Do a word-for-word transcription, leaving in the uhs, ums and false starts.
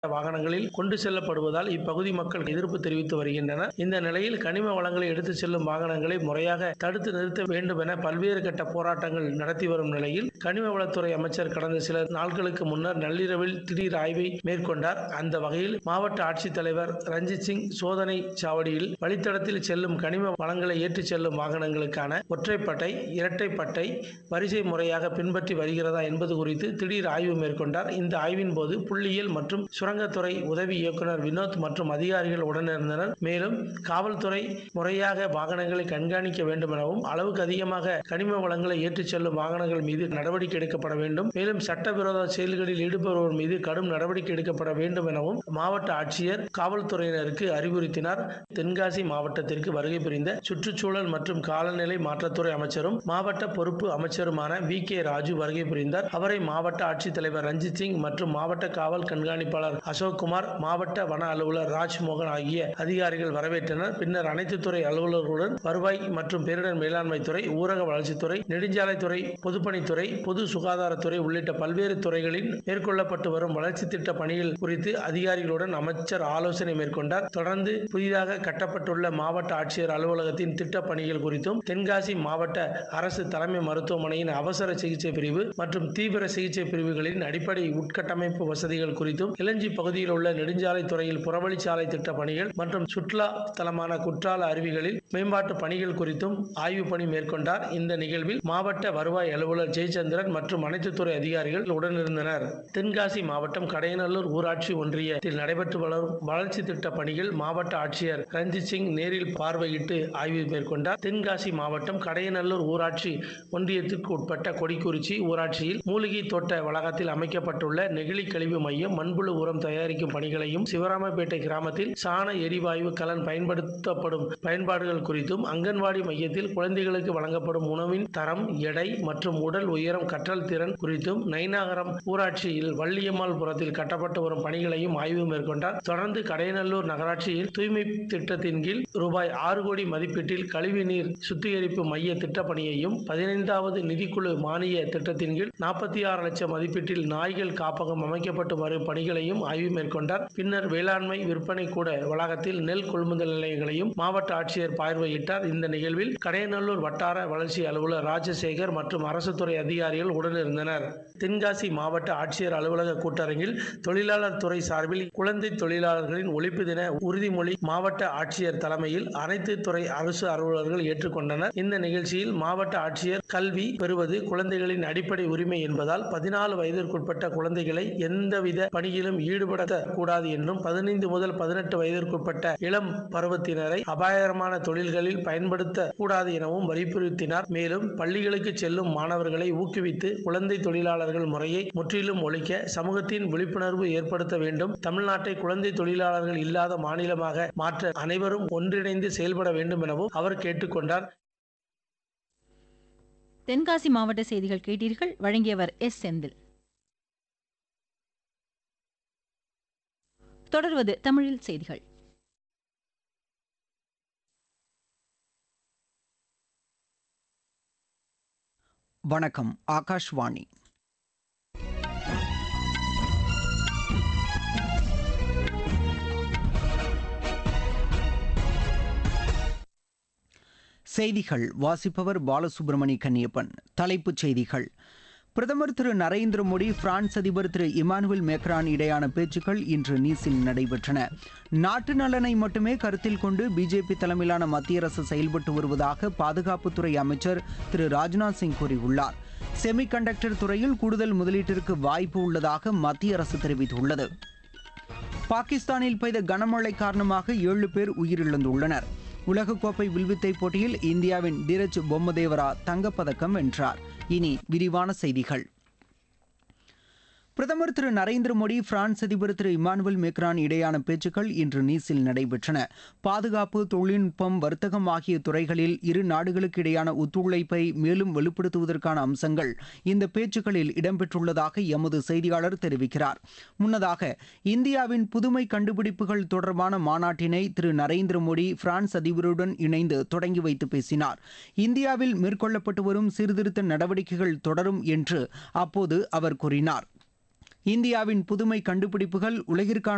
வாகனங்களில் கொண்டு செல்லப்படுவதால் இப்பகுதி மக்கள் எதிர்ப்பு தெரிவித்து வருகின்றனர். இந்த நிலையில் கனிம வளங்களை எடுத்துச் செல்லும் வாகனங்களை முறையாக தடுத்து நிறுத்த வேண்டும் என பல்வேறு கட்ட போராட்டங்கள் நடத்தி வரும் நிலையில் கனிம வளத்துறை அமைச்சர் கடந்த சில நாட்களுக்கு முன்னர் நள்ளிரவில் திடீர் ஆய்வை மேற்கொண்டார். அந்த வகையில் மாவட்ட ஆட்சித்தலைவர் ரஞ்சித் சிங் சோதனை சாவடியில் வழித்தடத்தில் செல்லும் கனிம வளங்களை ஏற்றிச் செல்லும் வாகனங்களுக்கான ஒற்றைப்பட்டை, இரட்டைப்பட்டை வரிசை முறையாக பின்பற்றி வருகிறதா என்பது குறித்து திடீர் ஆய்வு மேற்கொண்டார். இந்த ஆய்வின் போது புள்ளியியல் மற்றும் சுரங்கத்துறை உதவி இயக்குநர் வினோத் மற்றும் அதிகாரிகள் உடனிருந்தனர். மேலும் காவல்துறை முறையாக வாகனங்களை கண்காணிக்க வேண்டும் எனவும், அளவுக்கு அதிகமாக கனிம வளங்களை ஏற்றிச் செல்லும் வாகனங்கள் மீது நடவடிக்கை எடுக்கப்பட வேண்டும், மேலும் சட்டவிரோத செயல்களில் ஈடுபடுவோர் மீது கடும் நடவடிக்கை எடுக்கப்பட வேண்டும் எனவும் மாவட்ட ஆட்சியர் காவல்துறையினருக்கு அறிவுறுத்தினார். தென்காசி மாவட்டத்திற்கு வருகை புரிந்த சுற்றுச்சூழல் மற்றும் காலநிலை மாற்றத்துறை அமைச்சரும் மாவட்ட பொறுப்பு அமைச்சருமான வி கே ராஜு வருகை புரிந்தார். அவரை மாவட்ட ஆட்சித்தலைவர் ரஞ்சித் சிங் மற்றும் மாவட்ட காவல் கண்காணிப்பாளர் அசோக்குமார், மாவட்ட வன அலுவலர் ராஜ்மோகன் ஆகிய அதிகாரிகள் வரவேற்றனர். பின்னர் அனைத்து துறை அலுவலர்களுடன் வருவாய் மற்றும் பேரிடர் மேலாண்மை துறை, ஊரக வளர்ச்சித்துறை, நெடுஞ்சாலைத்துறை, பொதுப்பணித்துறை, பொது சுகாதாரத்துறை உள்ளிட்ட பல்வேறு துறைகளில் மேற்கொள்ளப்பட்டு வரும் வளர்ச்சி திட்ட பணிகள் குறித்து அதிகாரிகளுடன் அமைச்சர் ஆலோசனை மேற்கொண்டார். தொடர்ந்து புதிதாக கட்டப்பட்டுள்ள மாவட்ட ஆட்சியர் அலுவலகத்தின் திட்ட பணிகள் குறித்தும், தென்காசி மாவட்ட அரசு தலைமை மருத்துவமனையின் அவசர சிகிச்சை பிரிவு மற்றும் தீவிர சிகிச்சை பிரிவுகளின் அடிப்படை உட்கட்டமைப்பு வசதிகள் குறித்தும், இளஞ்சி பகுதியில் உள்ள நெடுஞ்சாலை துறையில் புறவழிச்சாலை திட்ட பணிகள் மற்றும் சுற்றுலா தலமான குற்றால அருவிகளில் மேம்பாட்டு பணிகள் குறித்தும் ஆய்வு பணி மேற்கொண்டார். இந்த நிகழ்வில் மாவட்ட வருவாய் அலுவலர் ஜெயச்சந்திரன் மற்றும் அனைத்து துறை அதிகாரிகள் உடனிருந்தனர். தென்காசி மாவட்டம் கடையநல்லூர் ஊராட்சி ஒன்றியத்தில் நடைபெற்று வரும் வளர்ச்சி திட்ட பணிகள் மாவட்ட ஆட்சியர் ரஞ்சித் சிங் நேரில் பார்வையிட்டு ஆய்வு மேற்கொண்டார். தென்காசி மாவட்டம் கடையநல்லூர் ஊராட்சி ஒன்றியத்திற்கு உட்பட்ட கொடிக்குறிச்சி ஊராட்சியில் மூலிகை தோட்ட வளாகத்தில் அமைக்கப்பட்டுள்ள நெகிழி கழிவு மையம், மண்புழு உரம் தயாரிக்கும் பணிகளையும், சிவராமப்பேட்டை கிராமத்தில் சாண எரிவாயு கலன் பயன்படுத்தப்படும் பயன்பாடுகள் குறித்தும், அங்கன்வாடி மையத்தில் குழந்தைகளுக்கு வழங்கப்படும் உணவின் தரம், எடை மற்றும் உடல் உயரம் கற்றல் திறன் குறித்தும், நைனாகரம் ஊராட்சியில் வள்ளியம்மாள் புரத்தில் கட்டப்பட்டு வரும் பணிகளையும் ஆய்வு மேற்கொண்டார். தொடர்ந்து கடையநல்லூர் நகராட்சியில் தூய்மை திட்டத்தின் கீழ் ரூபாய் ஆறு கோடி மதிப்பீட்டில் கழிவு நீர் சுத்திகரிப்பு மைய திட்டப்பணியையும், பதினைந்தாவது நிதிக்குழு மானிய திட்டத்தின் கீழ் நாற்பத்தி ஆறு லட்சம் மதிப்பீட்டில் நாய்கள் காப்பகம் அமைக்கப்பட்டு வரும் பணிகளையும் ஆய்வு மேற்கொண்டார். பின்னர் வேளாண்மை விற்பனை கூட வளாகத்தில் நெல் கொள்முதல் நிலையங்களையும் மாவட்ட ஆட்சியர் பார்வையிட்டார். இந்த நிகழ்வில் கடையநல்லூர் வட்டார வளர்ச்சி அலுவலர் ராஜசேகர் மற்றும் அரசு துறை அதிகாரிகள் உடனிருந்தனர். தென்காசி மாவட்ட ஆட்சியர் அலுவலக கூட்டரங்கில் தொழிலாளர் துறை சார்பில் குழந்தை தொழிலாளர்களின் ஒழிப்பு தின உறுதிமொழி மாவட்ட ஆட்சியர் தலைமையில் அனைத்து துறை அரசு அலுவலர்கள் ஏற்றுக்கொண்டனர். இந்த நிகழ்ச்சியில் மாவட்ட ஆட்சியர், கல்வி பெறுவது குழந்தைகளின் அடிப்படை உரிமை என்பதால் பதினாலு வயதிற்குட்பட்ட குழந்தைகளை எந்தவித பணியிலும் ஈடுபடுத்தக் கூடாது என்றும், பதினைந்து முதல் பதினெட்டு வயதிற்குட்பட்ட இளம் பருவத்தினரை அபாயகரமான தொழில்களில் பயன்படுத்தக் கூடாது எனவும் வலியுறுத்தினார். மேலும் பள்ளிகளுக்கு செல்லும் மாணவர்களை ஊக்குவித்து குழந்தை தொழிலாளர்கள் முறையை முற்றிலும் ஒழிக்க சமூகத்தின் விழிப்புணர்வு ஏற்படுத்த வேண்டும். தமிழ்நாட்டை குழந்தை தொழிலாளர்கள் இல்லாத மாநிலமாக மாற்ற அனைவரும் ஒன்றிணைந்து செயல்பட வேண்டும் எனவும் அவர் கேட்டுக்கொண்டார். தென்காசி மாவட்ட செய்திகள் கேட்டீர்கள். வழங்கியவர் எஸ் செந்தில். தொடர்வது தமிழில் செய்திகள். வணக்கம். ஆகாஷ்வாணி. செய்திகள் வாசிப்பவர் பாலசுப்ரமணி கன்னியப்பன். தலைப்புச் செய்திகள். பிரதமர் திரு நரேந்திர மோடி, பிரான்ஸ் அதிபர் திரு இமானுவேல் மேக்ரான் இடையான பேச்சுக்கள் இன்று நீஸில் நடைபெற்றன. நாட்டு நலனை மட்டுமே கருத்தில் கொண்டு பிஜேபி தலைமையிலான மத்திய அரசு செயல்பட்டு வருவதாக பாதுகாப்புத்துறை அமைச்சர் திரு ராஜ்நாத் சிங் கூறியுள்ளார். செமி கண்டக்டர் துறையில் கூடுதல் முதலீட்டிற்கு வாய்ப்பு உள்ளதாக மத்திய அரசு தெரிவித்துள்ளது. பாகிஸ்தானில் பெய்த கனமழை காரணமாக ஏழு பேர் உயிரிழந்துள்ளனர். உலகக்கோப்பை வில்வித்தை போட்டியில் இந்தியாவின் தீரஜ் பொம்மதேவரா தங்கப்பதக்கம் வென்றார். இனி விரிவான செய்திகள். பிரதமர் திரு நரேந்திர மோடி, பிரான்ஸ் அதிபர் திரு இமானுவேல் மேக்ரான் இடையான பேச்சுக்கள் இன்று நீஸில் நடைபெற்றன. பாதுகாப்பு, தொழில்நுட்பம், வர்த்தகம் ஆகிய துறைகளில் இரு நாடுகளுக்கு இடையான ஒத்துழைப்பை மேலும் வலுப்படுத்துவதற்கான அம்சங்கள் இந்த பேச்சுக்களில் இடம்பெற்றுள்ளதாக எமது செய்தியாளர் தெரிவிக்கிறார். முன்னதாக இந்தியாவின் புதுமை கண்டுபிடிப்புகள் தொடர்பான மாநாட்டினை திரு நரேந்திர மோடி பிரான்ஸ் அதிபருடன் இணைந்து தொடங்கி வைத்து பேசினார். இந்தியாவில் மேற்கொள்ளப்பட்டு வரும் சீர்திருத்த நடவடிக்கைகள் தொடரும் என்று அப்போது அவர் கூறினார். இந்தியாவின் புதுமை கண்டுபிடிப்புகள் உலகிற்கான